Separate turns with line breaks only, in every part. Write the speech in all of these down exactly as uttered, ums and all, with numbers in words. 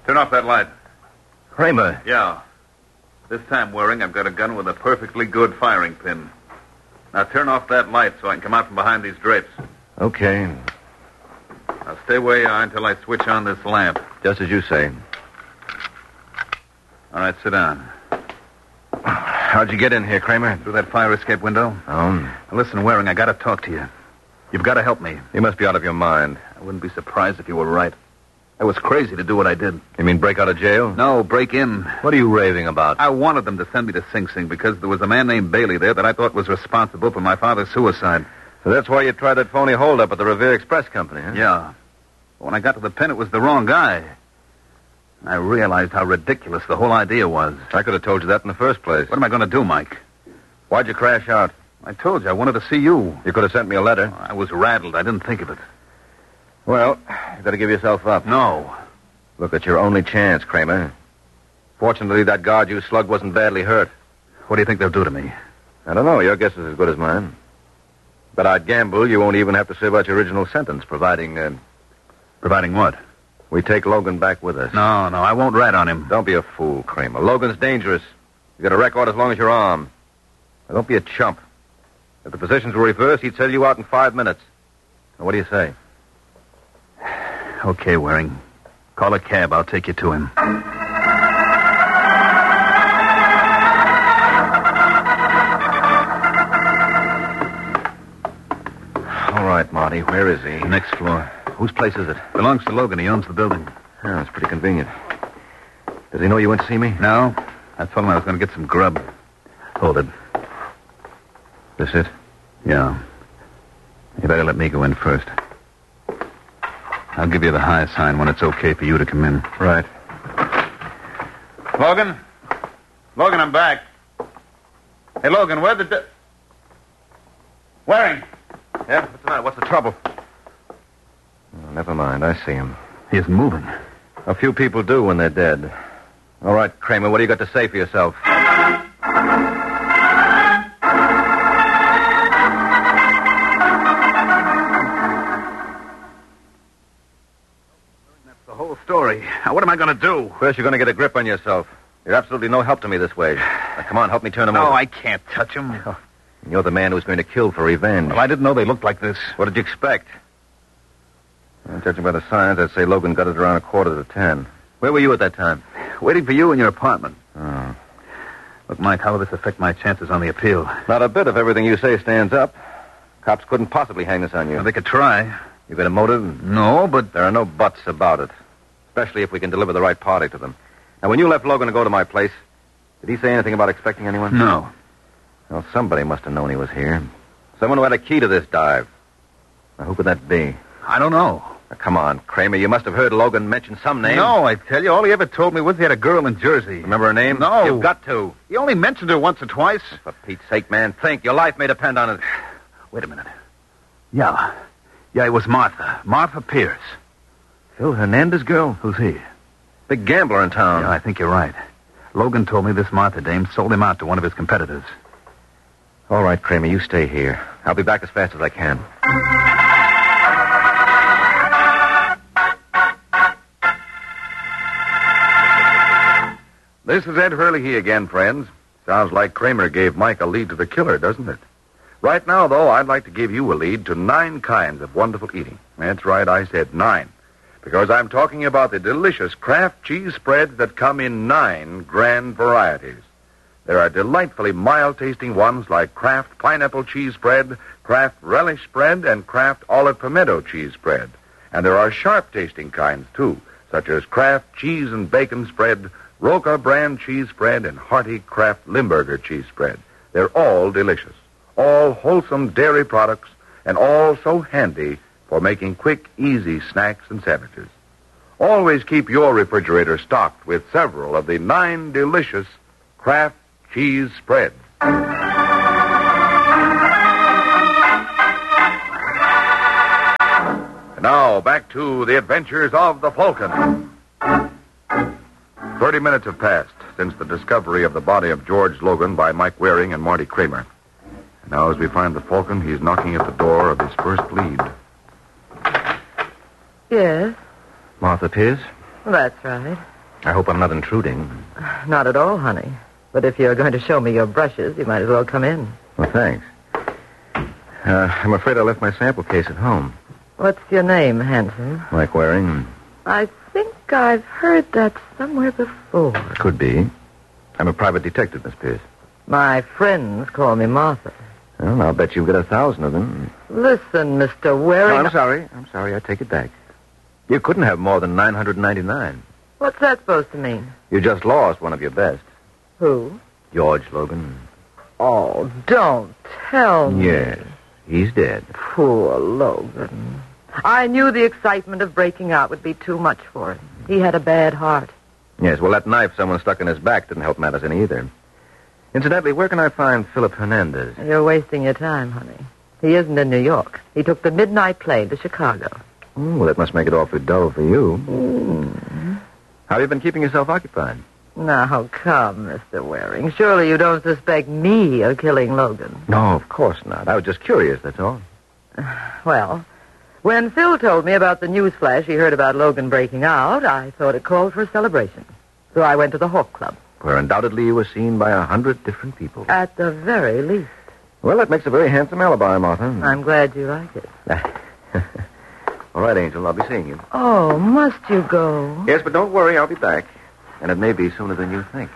Turn off that light.
Kramer.
Yeah. This time, Waring, I've got a gun with a perfectly good firing pin. Now turn off that light so I can come out from behind these drapes.
Okay.
Now stay where you are until I switch on this lamp.
Just as you say.
All right, sit down.
How'd you get in here, Kramer?
Through that fire escape window?
Oh.
Now, listen, Waring, I got to talk to you. You've got to help me.
You must be out of your mind.
I wouldn't be surprised if you were right. I was crazy to do what I did.
You mean break out of jail?
No, break in.
What are you raving about?
I wanted them to send me to Sing Sing because there was a man named Bailey there that I thought was responsible for my father's suicide.
So that's why you tried that phony holdup at the Revere Express Company, huh?
Yeah. When I got to the pen, it was the wrong guy. I realized how ridiculous the whole idea was.
I could have told you that in the first place.
What am I going to do, Mike?
Why'd you crash out?
I told you I wanted to see you.
You could have sent me a letter.
I was rattled. I didn't think of it.
Well, you got to give yourself up.
No.
Look, it's your only chance, Kramer. Fortunately, that guard you slugged wasn't badly hurt.
What do you think they'll do to me?
I don't know. Your guess is as good as mine. But I'd gamble you won't even have to serve out your original sentence, providing... Uh,
providing what?
We take Logan back with us.
No, no, I won't rat on him.
Don't be a fool, Kramer. Logan's dangerous. You got a record as long as you're armed. Now, don't be a chump. If the positions were reversed, he'd sell you out in five minutes. Now, what do you say?
Okay, Waring. Call a cab. I'll take you to him.
All right, Marty. Where is he?
Next floor.
Whose place is it?
Belongs to Logan. He owns the building.
Yeah, it's pretty convenient. Does he know you went to see me?
No. I told him I was going to get some grub. Hold it.
This it?
Yeah. You better let me go in first. I'll give you the high sign when it's okay for you to come in.
Right.
Logan? Logan, I'm back. Hey, Logan, where the... De- Waring!
Yeah, what's the matter? What's the trouble? Oh, never mind. I see him.
He isn't moving.
A few people do when they're dead. All right, Kramer, what do you got to say for yourself?
Story. Now, what am I going to do?
First, you're going to get a grip on yourself. You're absolutely no help to me this way. Now, come on, help me turn him
no,
over.
No, I can't touch him.
Oh, you're the man who's going to kill for revenge.
Well, I didn't know they looked like this.
What did you expect? Well, judging by the signs, I'd say Logan got it around a quarter to ten. Where were you at that time?
Waiting for you in your apartment.
Oh.
Look, Mike, how will this affect my chances on the appeal?
Not a bit if everything you say stands up. Cops couldn't possibly hang this on you.
Well, they could try.
You got a motive?
No, but...
There are no buts about it. Especially if we can deliver the right party to them. Now, when you left Logan to go to my place, did he say anything about expecting anyone?
No.
Well, somebody must have known he was here. Someone who had a key to this dive. Now, who could that be?
I don't know.
Now, come on, Kramer. You must have heard Logan mention some name.
No, I tell you. All he ever told me was he had a girl in Jersey.
Remember her name?
No.
You've got to.
He only mentioned her once or twice.
For Pete's sake, man, think. Your life may depend on it.
Wait a minute. Yeah. Yeah, it was Martha. Martha Pierce.
Phil Hernandez girl?
Who's he?
Big gambler in town.
Yeah, I think you're right. Logan told me this Martha dame sold him out to one of his competitors.
All right, Kramer, you stay here. I'll be back as fast as I can.
This is Ed Hurley again, friends. Sounds like Kramer gave Mike a lead to the killer, doesn't it? Right now, though, I'd like to give you a lead to nine kinds of wonderful eating. That's right, I said nine. Because I'm talking about the delicious Kraft cheese spreads that come in nine grand varieties. There are delightfully mild-tasting ones like Kraft pineapple cheese spread, Kraft relish spread, and Kraft olive pimento cheese spread. And there are sharp-tasting kinds, too, such as Kraft cheese and bacon spread, Roca brand cheese spread, and hearty Kraft Limburger cheese spread. They're all delicious, all wholesome dairy products, and all so handy for making quick, easy snacks and sandwiches. Always keep your refrigerator stocked with several of the nine delicious Kraft cheese spreads. And now, back to the adventures of the Falcon. Thirty minutes have passed since the discovery of the body of George Logan by Mike Waring and Marty Kramer. And now, as we find the Falcon, he's knocking at the door of his first lead.
Yes,
Martha Pierce?
that's right.
I hope I'm not intruding.
Not at all, honey. But if you're going to show me your brushes, you might as well come in.
Well, thanks. Uh, I'm afraid I left my sample case at home.
What's your name, handsome?
Mike Waring.
I think I've heard that somewhere before.
Could be. I'm a private detective, Miss Pierce.
My friends call me Martha.
Well, I'll bet you've got a thousand of them.
Listen, Mister Waring.
No, I'm sorry. I'm sorry. I take it back. You couldn't have more than nine hundred ninety-nine.
What's that supposed to mean?
You just lost one of your best.
Who?
George Logan.
Oh, don't tell me.
Yes. He's dead.
Poor Logan. I knew the excitement of breaking out would be too much for him. He had a bad heart.
Yes, well, that knife someone stuck in his back didn't help matters any either. Incidentally, where can I find Philip Hernandez?
You're wasting your time, honey. He isn't in New York. He took the midnight plane to Chicago.
Mm, well, that must make it awfully dull for you.
Mm.
How have you been keeping yourself occupied?
Now, come, Mister Waring. Surely you don't suspect me of killing Logan.
No, of course not. I was just curious, that's all.
Well, when Phil told me about the news flash he heard about Logan breaking out, I thought it called for a celebration. So I went to the Hawk Club.
Where undoubtedly you were seen by a hundred different people.
At the very least.
Well, that makes a very handsome alibi, Martha.
I'm glad you like it.
All right, Angel, I'll be seeing you.
Oh, must you go?
Yes, but don't worry, I'll be back. And it may be sooner than you think.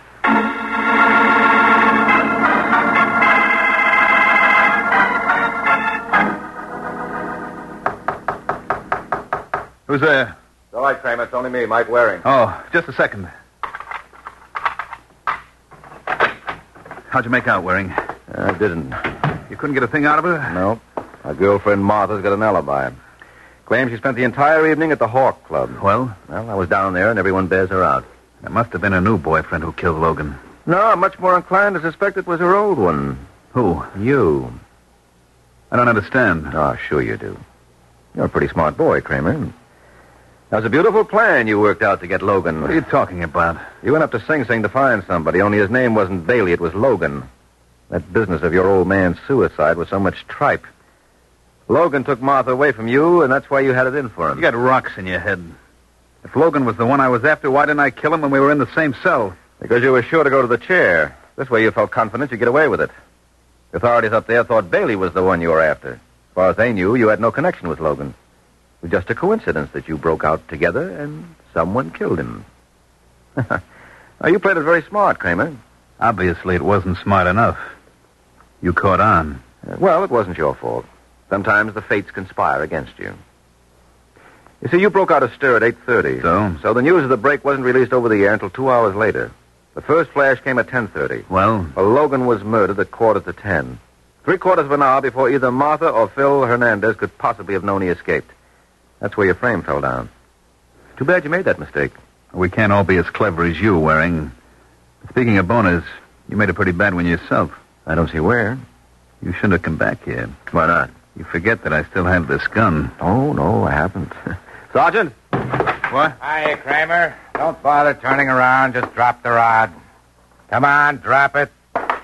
Who's there?
It's all right, Kramer. It's only me, Mike Waring.
Oh, just a second. How'd you make out, Waring?
I didn't.
You couldn't get a thing out of her?
No. My girlfriend Martha's got an alibi. Claims she spent the entire evening at the Hawk Club.
Well?
Well, I was down there, and everyone bears her out.
It must have been a new boyfriend who killed Logan.
No, I'm much more inclined to suspect it was her old one.
Who?
You.
I don't understand.
Oh, sure you do. You're a pretty smart boy, Kramer. That was a beautiful plan you worked out to get Logan.
What are you talking about?
You went up to Sing Sing to find somebody, only his name wasn't Bailey, it was Logan. That business of your old man's suicide was so much tripe. Logan took Martha away from you, and that's why you had it in for him.
You got rocks in your head. If Logan was the one I was after, why didn't I kill him when we were in the same cell?
Because you were sure to go to the chair. This way you felt confident you'd get away with it. The authorities up there thought Bailey was the one you were after. As far as they knew, you had no connection with Logan. It was just a coincidence that you broke out together and someone killed him. Now, you played it very smart, Kramer.
Obviously, it wasn't smart enough. You caught on.
Uh, well, it wasn't your fault. Sometimes the fates conspire against you. You see, you broke out a stir at eight thirty.
So?
So the news of the break wasn't released over the air until two hours later. The first flash came at ten thirty.
Well?
Well, Logan was murdered at quarter to ten. Three quarters of an hour before either Martha or Phil Hernandez could possibly have known he escaped. That's where your frame fell down. Too bad you made that mistake.
We can't all be as clever as you, Waring. Speaking of boners, you made a pretty bad one yourself.
I don't see where.
You shouldn't have come back here.
Why not?
You forget that I still have this gun.
Oh, no, I haven't. Sergeant?
What?
Hiya, Kramer. Don't bother turning around. Just drop the rod. Come on, drop it.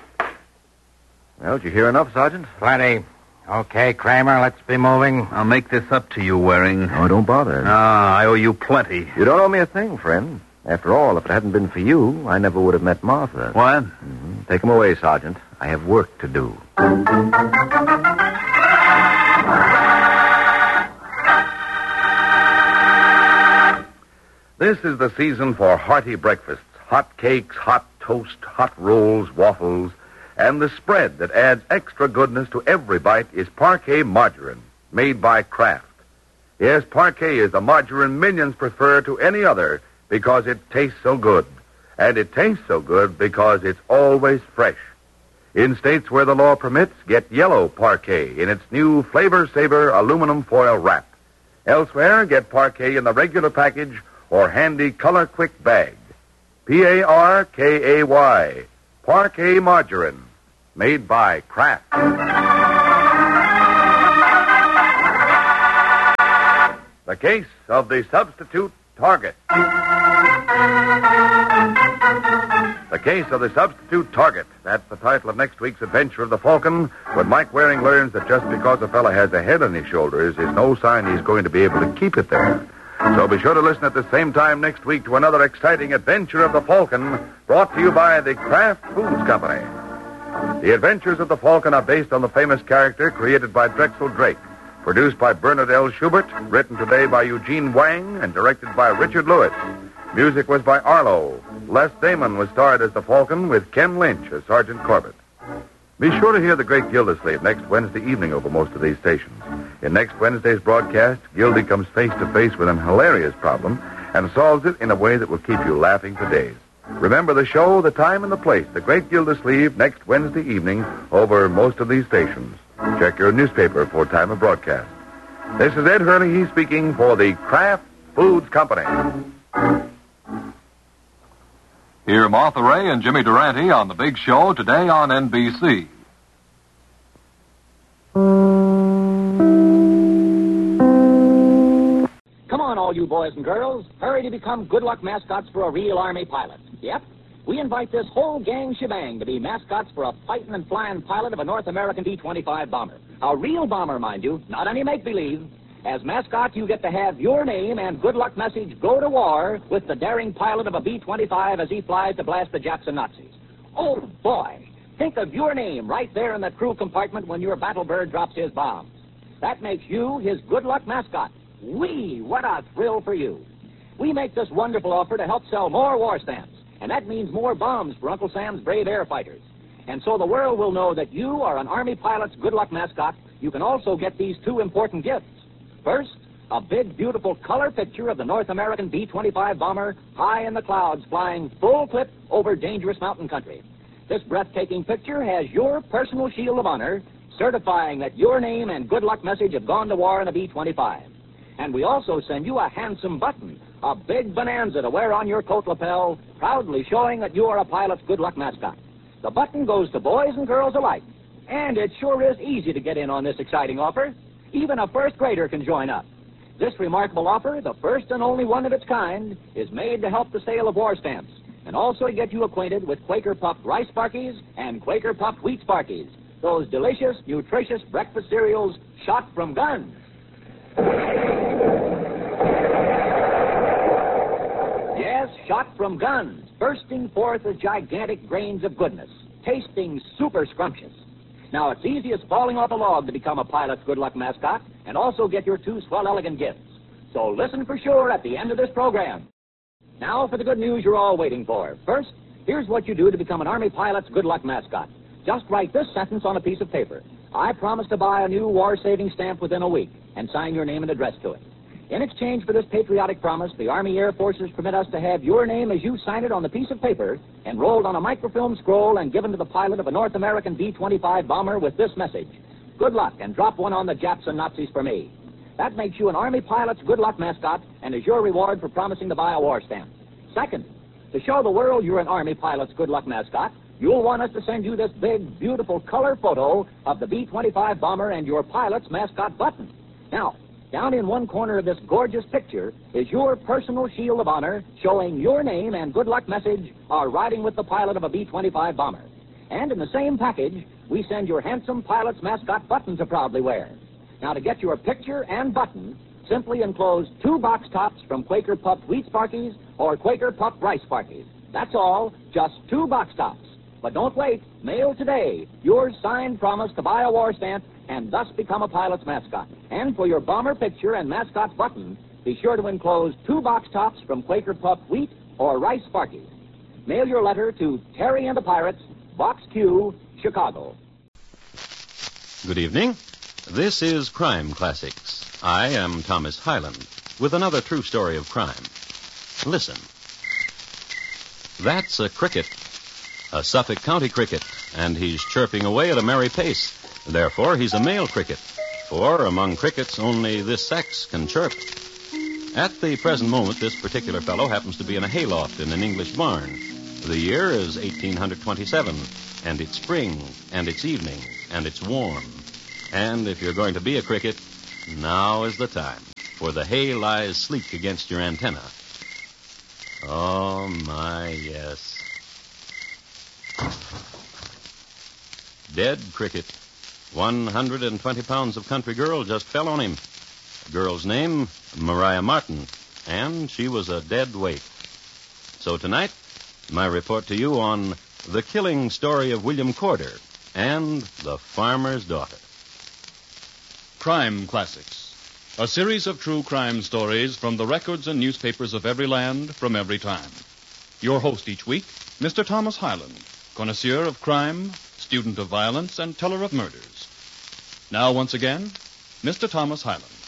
Well, did you hear enough, Sergeant?
Plenty. Okay, Kramer, let's be moving.
I'll make this up to you, Waring.
Oh, don't bother.
Ah, I owe you plenty.
You don't owe me a thing, friend. After all, if it hadn't been for you, I never would have met Martha.
What?
Mm-hmm. Take him away, Sergeant. I have work to do.
This is the season for hearty breakfasts, hot cakes, hot toast, hot rolls, waffles, and the spread that adds extra goodness to every bite is Parquet Margarine, made by Kraft. Yes, Parquet is the margarine millions prefer to any other because it tastes so good. And it tastes so good because it's always fresh. In states where the law permits, get yellow Parquet in its new Flavor Saver aluminum foil wrap. Elsewhere, get Parquet in the regular package or handy Color Quick bag. P A R K A Y. Parquet Margarine. Made by Kraft. The case of the substitute target. The case of the substitute target. That's the title of next week's adventure of the Falcon, when Mike Waring learns that just because a fella has a head on his shoulders is no sign he's going to be able to keep it there. So be sure to listen at the same time next week to another exciting adventure of the Falcon, brought to you by the Kraft Foods Company. The Adventures of the Falcon are based on the famous character created by Drexel Drake, produced by Bernard L. Schubert, written today by Eugene Wang, and directed by Richard Lewis. Music was by Arlo. Les Damon was starred as the Falcon, with Ken Lynch as Sergeant Corbett. Be sure to hear The Great Gildersleeve next Wednesday evening over most of these stations. In next Wednesday's broadcast, Gildy comes face to face with an hilarious problem and solves it in a way that will keep you laughing for days. Remember the show, the time, and the place. The Great Gildersleeve next Wednesday evening over most of these stations. Check your newspaper for time of broadcast. This is Ed Hurley speaking for the Kraft Foods Company.
Hear Martha Ray and Jimmy Durante on The Big Show today on N B C.
Come on, all you boys and girls. Hurry to become good luck mascots for a real Army pilot. Yep. We invite this whole gang shebang to be mascots for a fighting and flying pilot of a North American B twenty-five bomber. A real bomber, mind you, not any make-believe. As mascot, you get to have your name and good luck message go to war with the daring pilot of a B twenty-five as he flies to blast the Japs and Nazis. Oh, boy. Think of your name right there in the crew compartment when your battle bird drops his bombs. That makes you his good luck mascot. Whee! What a thrill for you. We make this wonderful offer to help sell more war stamps, and that means more bombs for Uncle Sam's brave air fighters. And so the world will know that you are an Army pilot's good luck mascot. You can also get these two important gifts. First, a big, beautiful color picture of the North American B twenty-five bomber high in the clouds flying full clip over dangerous mountain country. This breathtaking picture has your personal shield of honor certifying that your name and good luck message have gone to war in a B twenty-five. And we also send you a handsome button, a big bonanza to wear on your coat lapel, proudly showing that you are a pilot's good luck mascot. The button goes to boys and girls alike, and it sure is easy to get in on this exciting offer. Even a first grader can join up. This remarkable offer, the first and only one of its kind, is made to help the sale of war stamps and also to get you acquainted with Quaker Puffed Rice Sparkies and Quaker Puffed Wheat Sparkies, those delicious, nutritious breakfast cereals shot from guns. Yes, shot from guns, bursting forth as gigantic grains of goodness, tasting super scrumptious. Now, it's easy as falling off a log to become a pilot's good luck mascot and also get your two swell elegant gifts. So listen for sure at the end of this program. Now for the good news you're all waiting for. First, here's what you do to become an Army pilot's good luck mascot. Just write this sentence on a piece of paper. I promise to buy a new war-saving stamp within a week and sign your name and address to it. In exchange for this patriotic promise, the Army Air Forces permit us to have your name as you sign it on the piece of paper enrolled on a microfilm scroll and given to the pilot of a North American B twenty-five bomber with this message. Good luck, and drop one on the Japs and Nazis for me. That makes you an Army pilot's good luck mascot and is your reward for promising to buy a war stamp. Second, to show the world you're an Army pilot's good luck mascot, you'll want us to send you this big, beautiful color photo of the B twenty-five bomber and your pilot's mascot button. Now, down in one corner of this gorgeous picture is your personal shield of honor showing your name and good luck message are riding with the pilot of a B twenty-five bomber. And in the same package, we send your handsome pilot's mascot button to proudly wear. Now, to get your picture and button, simply enclose two box tops from Quaker Puffed Wheat Sparkies or Quaker Puffed Rice Sparkies. That's all, just two box tops. But don't wait. Mail today your signed promise to buy a war stamp and thus become a pilot's mascot. And for your bomber picture and mascot button, be sure to enclose two box tops from Quaker Puffed Wheat or Rice Sparkies. Mail your letter to Terry and the Pirates, Box Q, Chicago.
Good evening. This is Crime Classics. I am Thomas Hyland with another true story of crime. Listen. That's a cricket. A Suffolk County cricket, and he's chirping away at a merry pace. Therefore, he's a male cricket, for among crickets, only this sex can chirp. At the present moment, this particular fellow happens to be in a hayloft in an English barn. The year is eighteen twenty-seven, and it's spring, and it's evening, and it's warm. And if you're going to be a cricket, now is the time, for the hay lies sleek against your antenna. Oh, my, yes. Dead cricket. One hundred and twenty pounds of country girl just fell on him. The girl's name, Maria Martin. and she was a dead weight. So tonight, my report to you on The Killing Story of William Corder and The Farmer's Daughter.
Crime Classics, a series of true crime stories from the records and newspapers of every land from every time. Your host each week, Mister Thomas Hyland, connoisseur of crime, student of violence, and teller of murders. Now, once again, Mister Thomas Hyland.